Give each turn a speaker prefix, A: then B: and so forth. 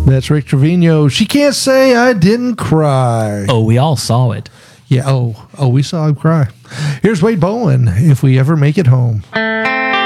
A: That's Rick Trevino. She can't say I didn't cry.
B: Oh, we all saw it.
A: Yeah. Oh, we saw him cry. Here's Wade Bowen. If we ever make it home.